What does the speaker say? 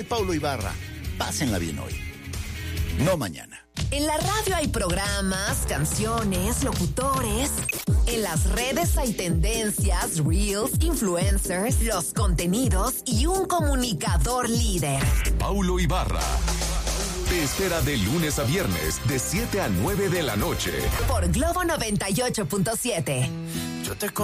Paulo Ibarra, pásenla bien hoy, no mañana. En la radio hay programas, canciones, locutores. En las redes hay tendencias, reels, influencers, los contenidos y un comunicador líder. Paulo Ibarra te espera de lunes a viernes de 7 a 9 de la noche. Por Globo 98.7. Yo te